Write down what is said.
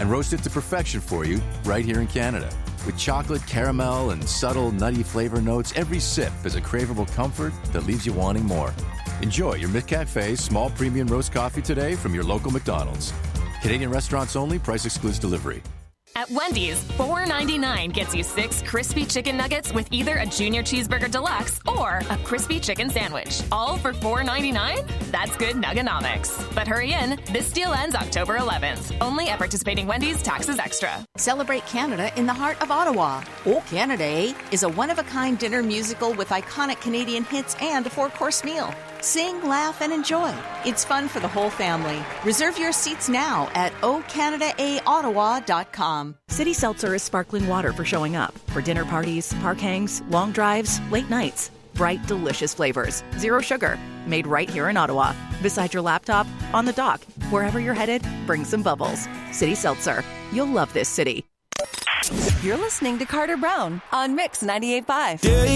and roast it to perfection for you right here in Canada. With chocolate, caramel, and subtle, nutty flavor notes, every sip is a craveable comfort that leaves you wanting more. Enjoy your McCafe small premium roast coffee today from your local McDonald's. Canadian restaurants only. Price excludes delivery. At Wendy's, $4.99 gets you 6 crispy chicken nuggets with either a Junior Cheeseburger Deluxe or a crispy chicken sandwich. All for $4.99? That's good nugganomics. But hurry in. This deal ends October 11th. Only at participating Wendy's, taxes extra. Celebrate Canada in the heart of Ottawa. Oh Canada, eh? Is a one-of-a-kind dinner musical with iconic Canadian hits and a 4-course meal. Sing, laugh, and enjoy. It's fun for the whole family. Reserve your seats now at ocanadaottawa.com. City Seltzer is sparkling water for showing up. For dinner parties, park hangs, long drives, late nights. Bright, delicious flavors. Zero sugar. Made right here in Ottawa. Beside your laptop, on the dock. Wherever you're headed, bring some bubbles. City Seltzer. You'll love this city. You're listening to Carter Brown on Mix 98.5.